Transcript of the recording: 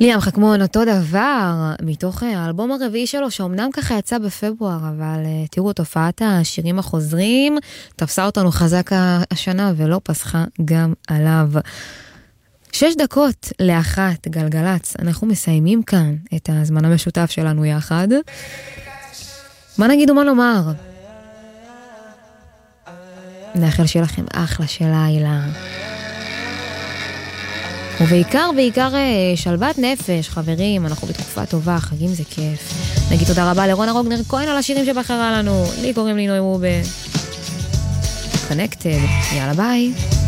ליאם חכמון, אותו דבר, מתוך האלבום הרביעי שלו, שאומנם ככה יצא בפברואר, אבל תראו, תופעת השירים החוזרים, תפסה אותנו חזק השנה, ולא פסחה גם עליו. 6:01 גלגלץ, אנחנו מסיימים כאן את הזמן המשותף שלנו יחד. מה נגיד ומה לומר? נאחל שיהיה לכם אחלה של לילה. ובעיקר שלוות נפש, חברים, אנחנו בתקופה טובה, חגים זה כיף. נגיד תודה רבה לרונה רוגנר כהן על השירים שבחרה לנו. לי קוראים לי נוי רובה. קונקטד, יאללה ביי.